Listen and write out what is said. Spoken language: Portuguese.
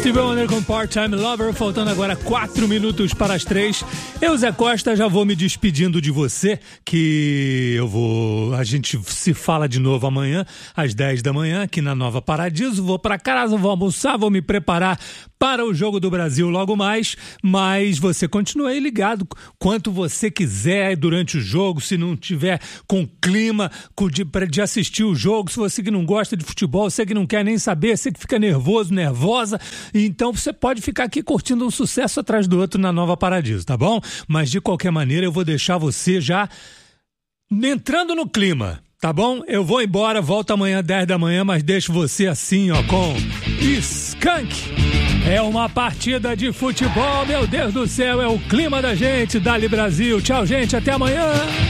Stevie Wonder com Part-Time Lover, faltando agora 4 minutos para as 3. Eu, Zé Costa, já vou me despedindo de você, que a gente se fala de novo amanhã, às 10 da manhã, aqui na Nova Paradiso. Vou para casa, vou almoçar, vou me preparar para o Jogo do Brasil logo mais, mas você continua aí ligado quanto você quiser durante o jogo, se não tiver com clima de assistir o jogo, se você que não gosta de futebol, você que não quer nem saber, você que fica nervoso, nervosa, então você pode ficar aqui curtindo um sucesso atrás do outro na Nova Paradiso, tá bom? Mas de qualquer maneira eu vou deixar você já entrando no clima, tá bom? Eu vou embora, volto amanhã 10 da manhã, mas deixo você assim, ó, com Skank. É uma partida de futebol, meu Deus do céu, é o clima da gente, Dali Brasil. Tchau, gente, até amanhã.